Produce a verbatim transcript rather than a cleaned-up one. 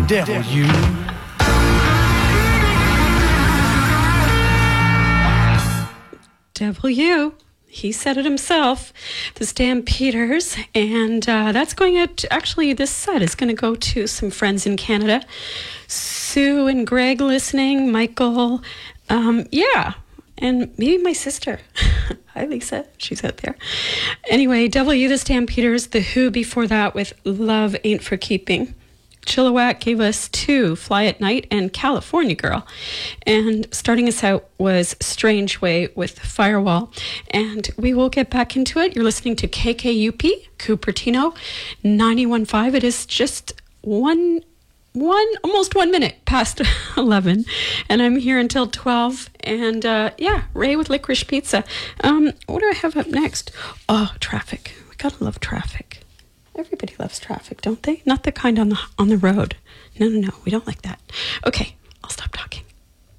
W. W. He said it himself, the Stampeders, and uh, that's going out, actually this set is going to go to some friends in Canada. Sue and Greg listening, Michael, um, yeah, and maybe my sister. Hi, Lisa, she's out there. Anyway, W, the Stampeders, The Who before that with Love Ain't For Keeping. Chilliwack gave us two, Fly at Night and California Girl. And starting us out was Strange Way with Firewall. And we will get back into it. You're listening to K K U P, Cupertino, ninety-one point five. It is just one, one, almost one minute past eleven. And I'm here until twelve. And uh, yeah, Ray with Licorice Pizza. Um, what do I have up next? Oh, traffic. We gotta love traffic. Everybody loves traffic, don't they? Not the kind on the on the road. No, no, no. We don't like that. Okay,